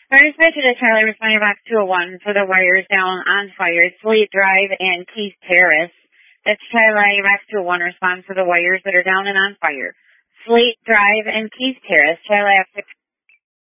Fire dispatcher to Charlie, responding box 201 for the wires down on fire, Slate Drive and Keith Terrace. That's Charlie, box 201, respond for the wires that are down and on fire. Slate Drive and Keith Terrace, Charlie F6